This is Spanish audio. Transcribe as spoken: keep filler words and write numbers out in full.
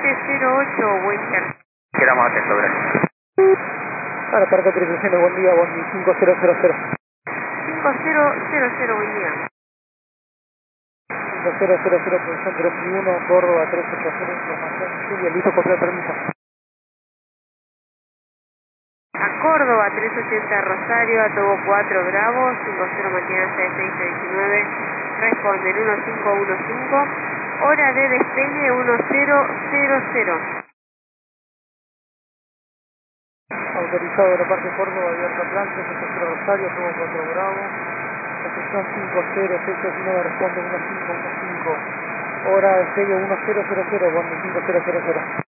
siete cero ocho, Winter. Quedamos atentos, gracias. Para Parque Triplicaciones, buen día, Bondi cinco cero cero cero. cinco cero cero cero, buen día. cinco cero cero cero, posición tres uno, Córdoba tres ocho cero, información, lluvia, listo, copia, permiso. A Córdoba, tres ochenta Rosario, a Togo cuatro Bravo, cinco cero mantiene seis seis diecinueve, responden uno cinco uno cinco, hora de despegue uno cero cero cero. Autorizado de la parte Córdoba, abierta plan, tres ocho cero Rosario, Togo cuatro Bravo, posición cinco cero seis diecinueve, responde uno cinco uno cinco, hora de despegue uno cero cero cero, Bondi cinco cero cero cero.